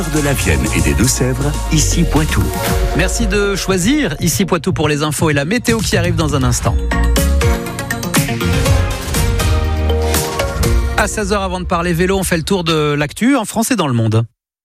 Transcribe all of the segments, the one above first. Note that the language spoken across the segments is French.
De la Vienne et des Deux-Sèvres, ici Poitou. Merci de choisir ici Poitou pour les infos et la météo qui arrive dans un instant. À 16h avant de parler vélo, on fait le tour de l'actu en France et dans le monde.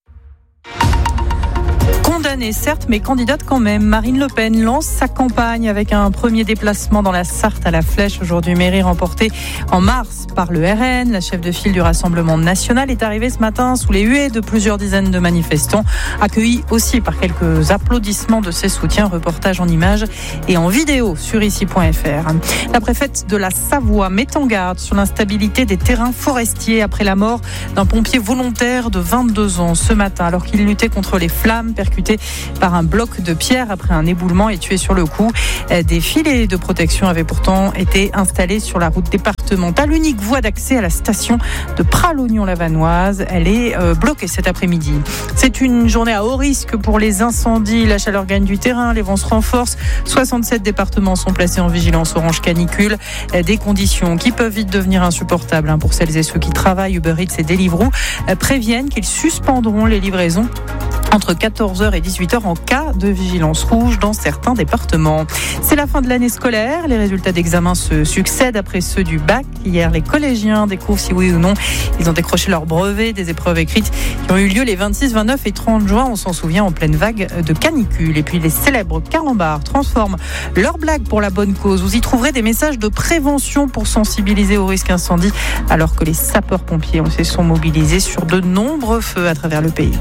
Condamnée certes, mais candidate quand même. Marine Le Pen lance sa campagne avec un premier déplacement dans la Sarthe à la Flèche. Aujourd'hui, mairie remportée en mars par le RN. La chef de file du Rassemblement national est arrivée ce matin sous les huées de plusieurs dizaines de manifestants, accueillis aussi par quelques applaudissements de ses soutiens. Reportage en images et en vidéo sur ici.fr. La préfète de la Savoie met en garde sur l'instabilité des terrains forestiers après la mort d'un pompier volontaire de 22 ans ce matin, alors qu'il luttait contre les flammes percutées par un bloc de pierre après un éboulement et tué sur le coup. Des filets de protection avaient pourtant été installés sur la route départementale, unique voie d'accès à la station de Pralognon-Lavanoise. Elle est bloquée cet après-midi. C'est une journée à haut risque pour les incendies. La chaleur gagne du terrain, les vents se renforcent. 67 départements sont placés en vigilance orange canicule. Des conditions qui peuvent vite devenir insupportables pour celles et ceux qui travaillent. Uber Eats et Deliveroo préviennent qu'ils suspendront les livraisons entre 14h et 18h en cas de vigilance rouge dans certains départements. C'est la fin de l'année scolaire. Les résultats d'examen se succèdent après ceux du bac. Hier, les collégiens découvrent si oui ou non ils ont décroché leur brevet des épreuves écrites qui ont eu lieu les 26, 29 et 30 juin. On s'en souvient, en pleine vague de canicule. Et puis les célèbres carambars transforment leurs blagues pour la bonne cause. Vous y trouverez des messages de prévention pour sensibiliser au risque incendie, alors que les sapeurs-pompiers se sont mobilisés sur de nombreux feux à travers le pays.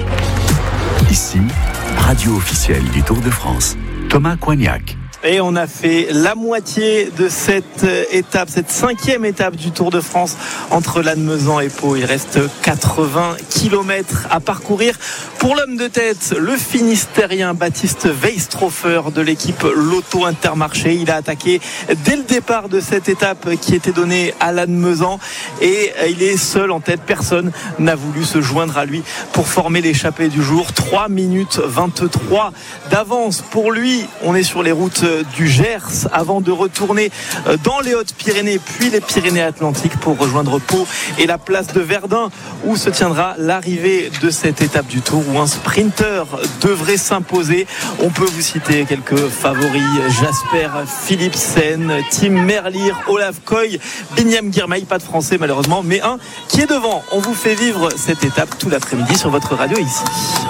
Ici, radio officielle du Tour de France. Thomas Coignac. Et on a fait la moitié de cette étape, cette 5e étape du Tour de France entre Lannemezan et Pau. Il reste 80 km à parcourir. Pour l'homme de tête, le Finistérien Baptiste Weistrofer de l'équipe Lotto Intermarché. Il a attaqué dès le départ de cette étape qui était donnée à Lannemezan et il est seul en tête. Personne n'a voulu se joindre à lui pour former l'échappée du jour. 3 minutes 23 d'avance pour lui. On est sur les routes du Gers avant de retourner dans les Hautes-Pyrénées puis les Pyrénées-Atlantiques pour rejoindre Pau et la place de Verdun où se tiendra l'arrivée de cette étape du Tour où un sprinter devrait s'imposer. On peut vous citer quelques favoris: Jasper Philipsen, Tim Merlier, Olaf Koy, Binyam Girmay, pas de français malheureusement, mais un qui est devant. On vous fait vivre cette étape tout l'après-midi sur votre radio ici.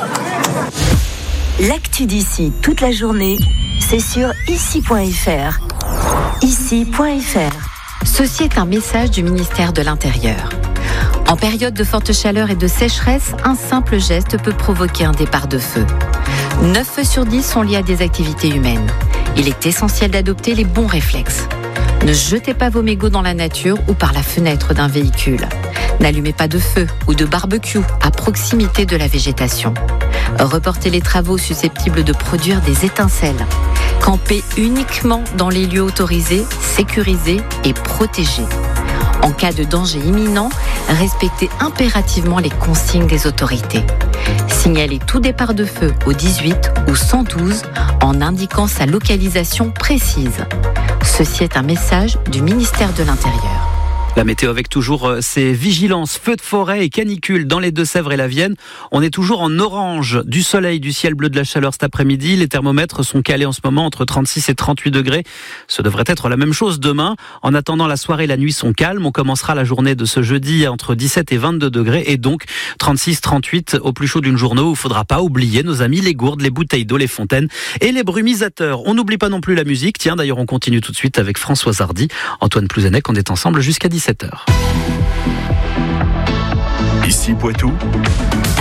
L'actu d'ici toute la journée, c'est sur ici.fr. Ici.fr. Ceci est un message du ministère de l'Intérieur. En période de forte chaleur et de sécheresse, un simple geste peut provoquer un départ de feu. 9 feux sur 10 sont liés à des activités humaines. Il est essentiel d'adopter les bons réflexes. Ne jetez pas vos mégots dans la nature ou par la fenêtre d'un véhicule. N'allumez pas de feu ou de barbecue à proximité de la végétation. Reportez les travaux susceptibles de produire des étincelles. Campez uniquement dans les lieux autorisés, sécurisés et protégés. En cas de danger imminent, respectez impérativement les consignes des autorités. Signalez tout départ de feu au 18 ou 112 en indiquant sa localisation précise. Ceci est un message du ministère de l'Intérieur. La météo avec toujours ces vigilances, feux de forêt et canicules dans les Deux-Sèvres et la Vienne. On est toujours en orange, du soleil, du ciel bleu, de la chaleur cet après-midi. Les thermomètres sont calés en ce moment entre 36 et 38 degrés. Ce devrait être la même chose demain. En attendant, la soirée et la nuit sont calmes. On commencera la journée de ce jeudi entre 17 et 22 degrés et donc 36-38 au plus chaud d'une journée où il ne faudra pas oublier nos amis les gourdes, les bouteilles d'eau, les fontaines et les brumisateurs. On n'oublie pas non plus la musique. Tiens, d'ailleurs, on continue tout de suite avec Françoise Hardy, Antoine Plouzanek. On est ensemble jusqu'à 17h. Ici Poitou.